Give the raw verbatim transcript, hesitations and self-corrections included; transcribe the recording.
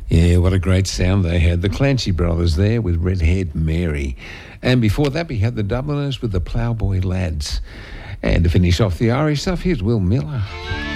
Yeah, what a great sound they had. The Clancy Brothers there with Redhead Mary. And before that, we had the Dubliners with the Ploughboy Lads. And to finish off the Irish stuff, here's Will Miller.